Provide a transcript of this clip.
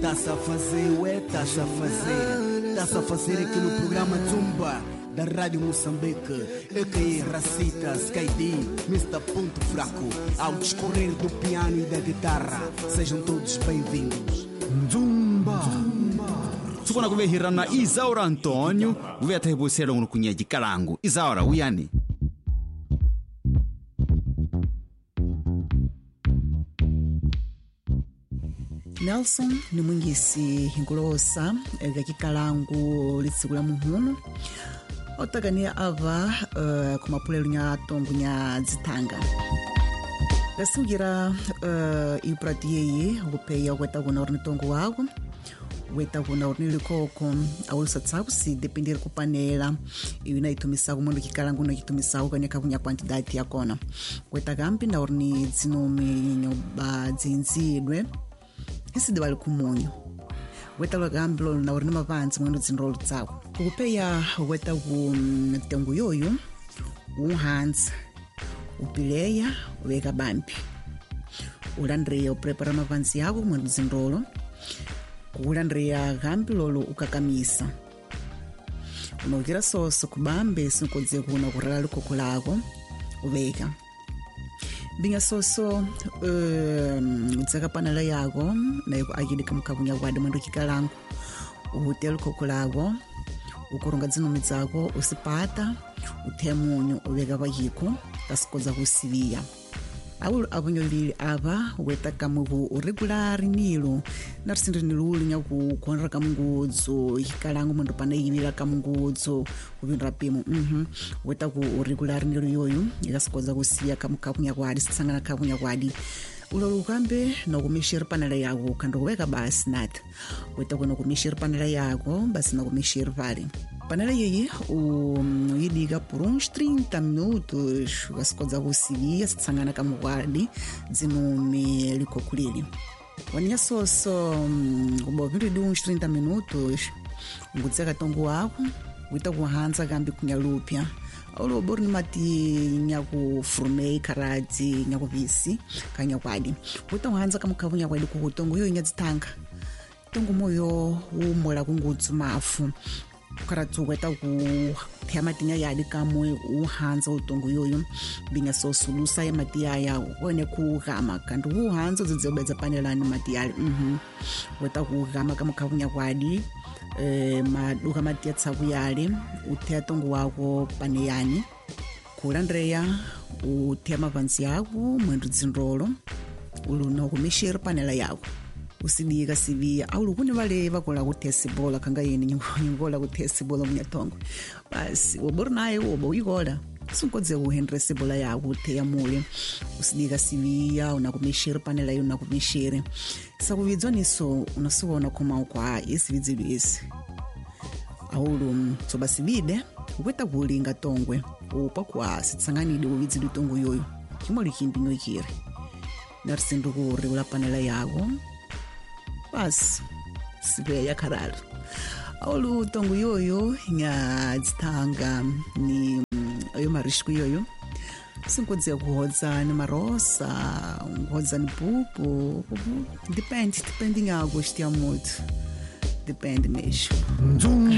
Tá-se a fazer, ué, tá-se a fazer. Tá-se a fazer aqui no programa Zumba da Rádio Moçambique. EKI Racita, Skydi, Mr. Ponto Fraco. Ao discorrer do piano e da guitarra, sejam todos bem-vindos. Zumba. Tukona kuvehirana Isaura Antônio, uveta rebusera unu kunyeji kalangu. Isaura, uyani? Nelson ni mwingisi hingulosa gakikalangu litsikula muhunu otakania ava kumapulelu nya tongu nya zitanga gasugira iprati yeye upeya weta kuna orni tongu wago weta kuna orni likoko awulisa tsaku si dependere kupanela iwina itumisaku mundu kikalangu na kitumisaku kanya kavunya quantidade yakona weta gampi na orni zinumi nyoba zinzidwe isi diwali kumunyo weta lagambilo na orni mavanzi mwendo zinrolu tsaku kukupeya weta tengu yoyo uhanza upileya uveka bampi ulandreya uprepara mavanzi yako mwendo zinrolu kulandreya gampi lolo ukakamisa unokira soso kubambe sinkodze kuna kurala likoko lako uveka binga soso utsaka panela yako na yuko ajidika mkavunya wadi mwendo kikalangu uhutelu koko lako ukuronga zinumi zako usipata utemunyu uveka vajiko tasikoza kusivia awulu avunyolili ava weta kamugu uregulari nilo narisindri niluli nya kukonra kamungudzo kikalangu mwendo pana yivila kamungudzo kuvindra pimu weta ku uregulari nilo yoyo ikasikoza kusivia kamukavunya wadi sitsangana kavunya wadi ulolu kambe nokumishira panela yako kando kuweka basi nati weta kuna kumishira panela yako basi nokumishira vale panela yeye uyidika por uns 30 minutos ukasikoza kusivia sitsangana kamuwadi zinumi likokulili wanya soso ubovindu di uns 30 minutos ngudzeka tongu wako wita kuhanza kambi kunyalupya aulo borni mati nyaku frumei karati nyaku visi kanya kwadi wita kuhanza kamukavunya kwadi kutongo yo nyadzitanga tongo moyo umola kungudzu mafu karatu weta ku thiamatinya yadi kamwe uhanza utongo yoyo binga sosulusa ya matiaya wone kugama kanti uhanza zidzobedza panelani matiali weta kugama kamukavunya kwadi maduka matia tsavu yale uthea tongo wako paneyani kulandreya uthea mavanzi yako mwendo zinrolo uluna kumishira panela yako usidika sivia au lukuni vale vakola kuthea sibola kanga yeni nyingola kuthea sibola munyatongo basi wabori naye wobo uyikola sunkodze kuhendra sibola yako uthea mule usidika sivia unakumishira panela yo unakumishire sakuvidzwa niso unasuona koma kwa isividzi bisi aulu soba sivide ukweta kulinga tongwe upa kwa sitsanganide uvidzi litongo yoyo kimoli kimbino ikire narisindu kuregula panela yako basi sibe yakarala aulu tongo yoyo nya dzitanga ni ayo marishku yoyo sinkodze kuhodza ni marosa kuhodza ni pupu depending yako xitiya mutu depende mesmo